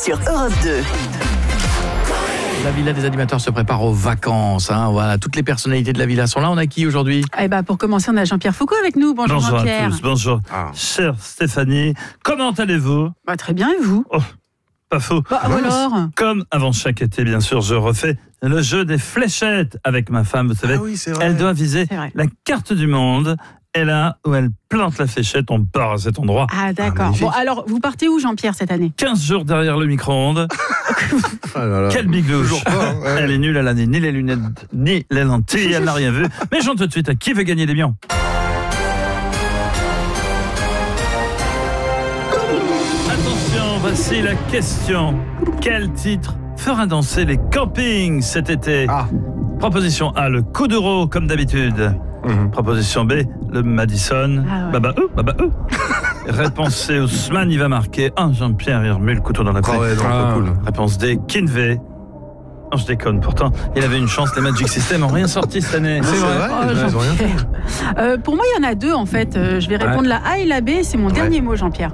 sur Europe 2. La Villa des animateurs se prépare aux vacances. Voilà, toutes les personnalités de la Villa sont là. On a qui aujourd'hui ? Pour commencer, on a Jean-Pierre Foucault avec nous. Bonjour Jean-Pierre. À tous, bonjour. Chère Stéphanie, comment allez-vous ? Très bien, et vous ? Pas faux. Alors ? Comme avant chaque été, bien sûr, je refais le jeu des fléchettes avec ma femme. Vous savez, elle doit viser la carte du monde. Et là où elle plante la fléchette, on part à cet endroit. Ah d'accord. Alors, vous partez où Jean-Pierre cette année ? 15 jours derrière le micro-ondes. Quelle biglouche. Elle est nulle, elle n'a ni les lunettes, ni les lentilles, elle n'a rien vu. Mais j'en tout de suite, qui veut gagner des millions ? Attention, voici la question. Quel titre fera danser les campings cet été ? Proposition A, le coup d'euro, comme d'habitude. Proposition B, le Madison. Baba. Réponse C, Ousmane, il va marquer. Jean-Pierre, il remue le couteau dans la plaie. Cool. Réponse D, Kinvey. Non, je déconne, pourtant, il avait une chance, les Magic System n'ont rien sorti cette année. C'est vrai. Pour moi, il y en a deux en fait. Je vais répondre la A et la B, c'est mon dernier mot Jean-Pierre.